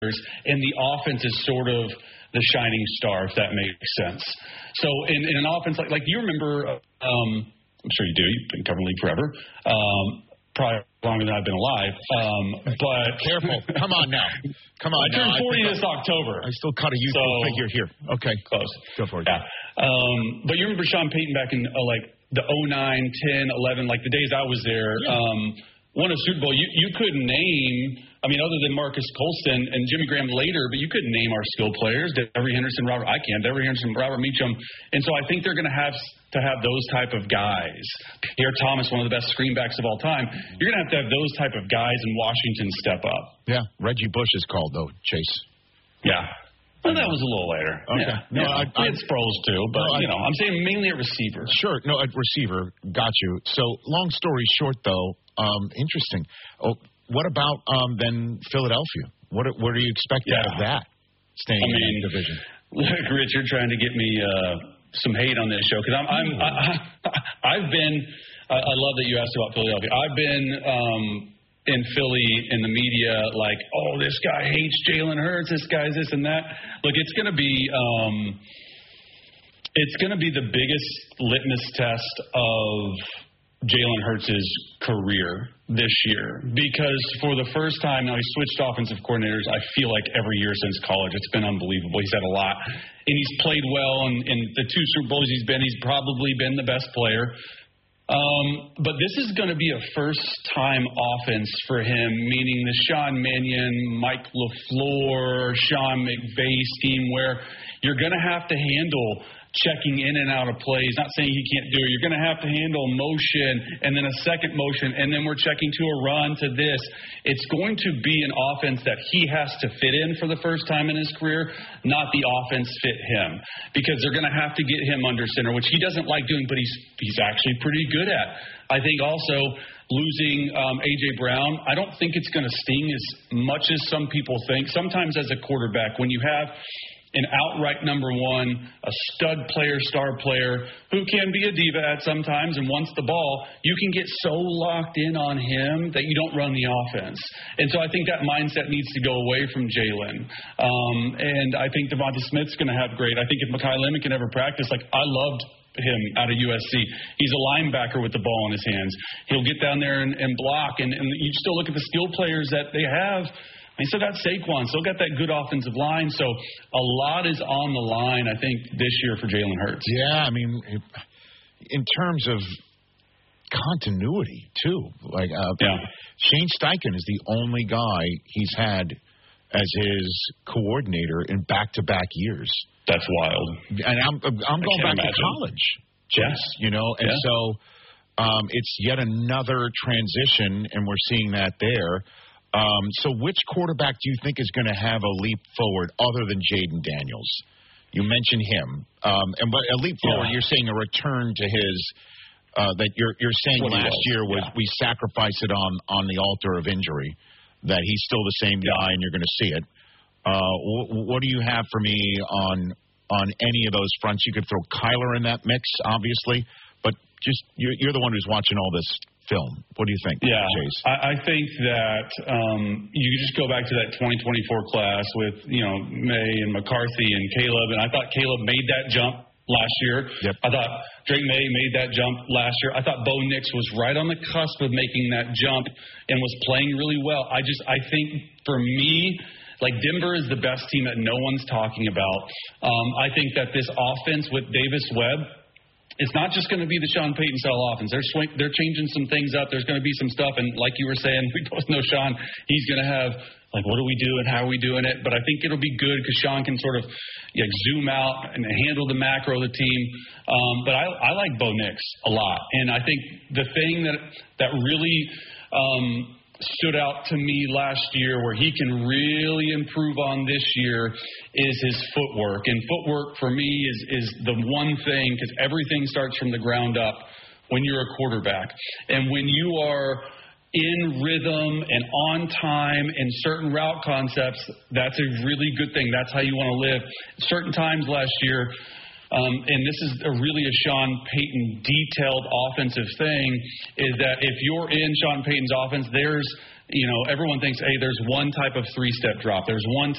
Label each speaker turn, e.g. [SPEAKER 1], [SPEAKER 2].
[SPEAKER 1] and the offense is sort of the shining star, if that makes sense. So in an offense like you remember, I'm sure you do. You've been covering the league forever. Probably longer than I've been alive. But
[SPEAKER 2] careful. Come on now. Come on.
[SPEAKER 1] I turned 40 this October.
[SPEAKER 2] I still cut a youthful figure here. Okay.
[SPEAKER 1] Close.
[SPEAKER 2] Go for it.
[SPEAKER 1] Yeah. But you remember Sean Payton back in like the 09, 10, 11, like the days I was there.
[SPEAKER 2] Yeah.
[SPEAKER 1] Won a Super Bowl. You couldn't name, other than Marcus Colston and Jimmy Graham later, but you couldn't name our skill players. Devery Henderson, Devery Henderson, Robert Meacham. And so I think they're going to have those type of guys. Pierre Thomas, one of the best screenbacks of all time. You're going to have those type of guys in Washington step up.
[SPEAKER 2] Yeah. Reggie Bush is called, though, Chase.
[SPEAKER 1] Yeah. Well, that was a little later.
[SPEAKER 2] Okay.
[SPEAKER 1] Yeah. No, I had Sproles too, but, I'm saying mainly at receiver.
[SPEAKER 2] Sure. No, at receiver. Got you. So, long story short, though, interesting. What about then Philadelphia? What do you expect out of that, staying in the division?
[SPEAKER 1] Look, Rich, you're trying to get me some hate on this show, because I love that you asked about Philadelphia. I've been in Philly in the media like, oh, this guy hates Jalen Hurts, this guy's this and that. Look, it's going to be the biggest litmus test of Jalen Hurts' career this year, because for the first time now, he switched offensive coordinators, I feel like every year since college. It's been unbelievable. He's had a lot, and he's played well, and in the 2 Super Bowls he's probably been the best player. But this is going to be a first-time offense for him, meaning the Sean Mannion, Mike LaFleur, Sean McVay scheme, where you're going to have to handle checking in and out of plays. Not saying he can't do it. You're going to have to handle motion and then a second motion, and then we're checking to a run to this. It's going to be an offense that he has to fit in for the first time in his career, not the offense fit him, because they're going to have to get him under center, which he doesn't like doing, but he's actually pretty good at. I think also losing A.J. Brown, I don't think it's going to sting as much as some people think. Sometimes as a quarterback, when you have an outright number one, a stud player, star player, who can be a diva at sometimes and wants the ball, you can get so locked in on him that you don't run the offense. And so I think that mindset needs to go away from Jalen. And I think Devonta Smith's going to have great. I think if Mekhi Lemon can ever practice, like I loved him out of USC. He's a linebacker with the ball in his hands. He'll get down there and block. And you still look at the skill players that they have. They still got Saquon, still got that good offensive line. So a lot is on the line, I think, this year for Jalen Hurts.
[SPEAKER 2] Yeah, in terms of continuity, too. Shane Steichen is the only guy he's had as his coordinator in back-to-back years.
[SPEAKER 1] That's wild.
[SPEAKER 2] And I'm going back to college.
[SPEAKER 1] Yes.
[SPEAKER 2] So it's yet another transition, and we're seeing that there. So which quarterback do you think is going to have a leap forward other than Jaden Daniels? You mentioned him. But a leap forward, you're saying a return to his that you're saying last year was we sacrificed it on the altar of injury, that he's still the same guy and you're going to see it. What do you have for me on any of those fronts? You could throw Kyler in that mix, obviously, but just you're the one who's watching all this film. What do you think, Chase?
[SPEAKER 1] I think that you just go back to that 2024 class with, May and McCarthy and Caleb, and I thought Caleb made that jump last year.
[SPEAKER 2] Yep.
[SPEAKER 1] I thought Drake May made that jump last year. I thought Bo Nix was right on the cusp of making that jump and was playing really well. I think for me, Denver is the best team that no one's talking about. I think that this offense with Davis Webb, it's not just going to be the Sean Payton-style offense. They're changing some things up. There's going to be some stuff. And like you were saying, we both know Sean, he's going to have, what do we do and how are we doing it? But I think it'll be good because Sean can sort of zoom out and handle the macro of the team. But I like Bo Nix a lot. And I think the thing that really stood out to me last year where he can really improve on this year is his footwork. And footwork for me is the one thing, because everything starts from the ground up when you're a quarterback. And when you are in rhythm and on time in certain route concepts, that's a really good thing. That's how you want to live. Certain times last year, and this is really a Sean Payton detailed offensive thing, is that if you're in Sean Payton's offense, there's, everyone thinks, hey, there's one type of three-step drop. There's one